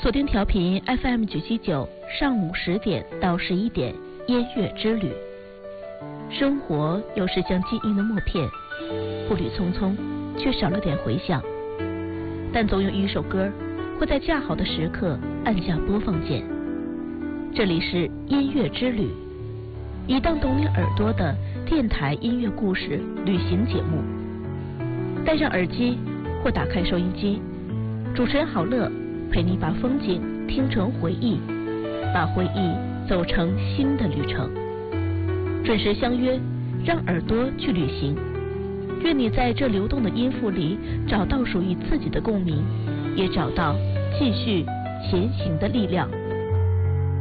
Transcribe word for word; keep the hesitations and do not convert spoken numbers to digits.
锁定调频 F M 九七九，上午十点到十一点，音乐之旅。生活有时像记忆的默片，步履匆匆，却少了点回响。但总有一首歌会在恰好的时刻按下播放键。这里是音乐之旅，一档懂你耳朵的电台音乐故事旅行节目。戴上耳机或打开收音机，主持人郝乐陪你把风景听成回忆，把回忆走成新的旅程。准时相约，让耳朵去旅行。愿你在这流动的音符里找到属于自己的共鸣，也找到继续前行的力量。